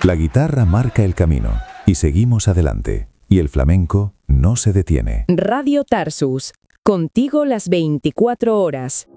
La guitarra marca el camino y seguimos adelante. Y el flamenco no se detiene. Radio Tarsus, contigo las 24 horas.